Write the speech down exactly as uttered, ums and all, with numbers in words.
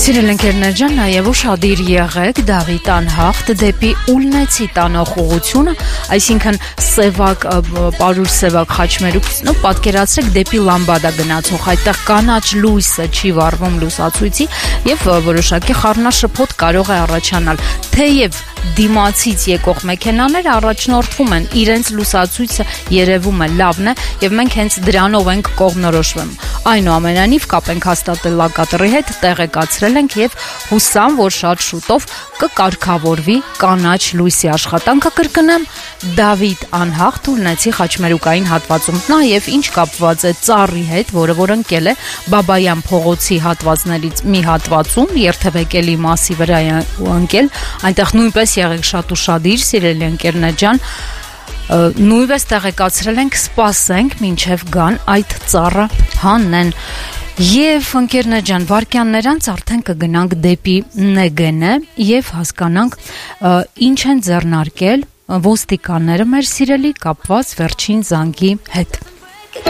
Սիրել ընկերներ ջան, նաև ուշադիր եղեք Դավիթ անհախտ դեպի Ուլնեցի տանող ուղղությունը, այսինքն Սևակ, Պարուր Սևակ խաչմերուկն ու պատկերացրեք դեպի Լամբադա գնացող, այդտեղ կանաչ լույսը չի վառվում լուսացույցի եւ որոշակի խառնաշփոթ կարող է առաջանալ, թեև դիմացից եկող մեքենաները առաջնորդվում են, իրենց լուսացույցը երևում է լավն է եւ մենք հենց դրանով ենք կողմնորոշվում։ Այնուամենայնիվ կապ ենք հաստատել լակատռի հետ, տեղեկացրել ենք եւ հուսամ, որ շատ շուտով կկարգավորվի կանաչ լույսի աշխատանքը, կրկնեմ, Դավիթ անհախտ Ուլնեցի խաչմերուկային հատվածում, նաեւ ինչ կապված է ծառի հետ, որը որ ընկել է Բաբայան փողոցի հատվածներից մի հատվածում, երթևեկելի մասի վրա է ընկել, այնտեղ նույնպես եղեք շատ ուշադիր, սիրելի ընկերներ ջան, նույնպես տեղեկացրել ենք, սպասենք մինչև գան այդ ծառը հանեն։ Եվ ընկերներ ջան, վարքյաններ անց արդեն կգնանք դեպի Նեգենը եւ հասկանանք ինչ են ձեռնարկել ոստիկանները մեր սիրելի կապված վերջին զանգի հետ։